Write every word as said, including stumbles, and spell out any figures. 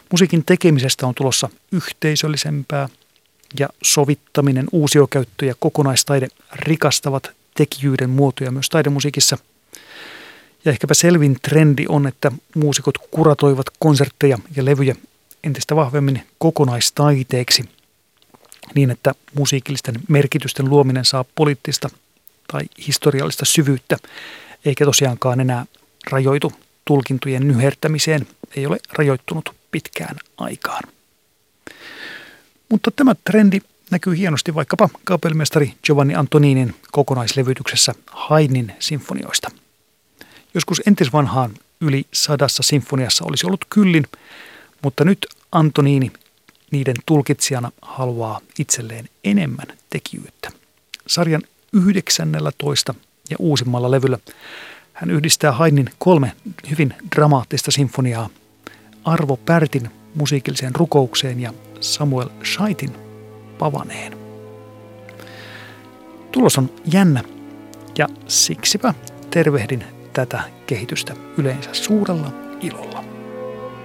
Musiikin tekemisestä on tulossa yhteisöllisempää ja sovittaminen, uusiokäyttö ja kokonaistaide rikastavat tekijyyden muotoja myös taidemusiikissa. Ja ehkäpä selvin trendi on, että muusikot kuratoivat konsertteja ja levyjä entistä vahvemmin kokonaistaiteeksi niin, että musiikillisten merkitysten luominen saa poliittista tai historiallista syvyyttä, eikä tosiaankaan enää rajoitu tulkintojen nyhertämiseen, ei ole rajoittunut pitkään aikaan. Mutta tämä trendi näkyy hienosti vaikkapa kapellimestari Giovanni Antoninin kokonaislevytyksessä Haydnin sinfonioista. Joskus entisvanhaan yli sadassa sinfoniassa olisi ollut kyllin, mutta nyt Antonini niiden tulkitsijana haluaa itselleen enemmän tekijyyttä. Sarjan yhdeksännellätoista ja uusimmalla levyllä hän yhdistää Haydnin kolme hyvin dramaattista sinfoniaa Arvo Pärtin musiikilliseen rukoukseen ja Samuel Scheitin Pavaneen. Tulos on jännä ja siksipä tervehdin tätä kehitystä yleensä suurella ilolla.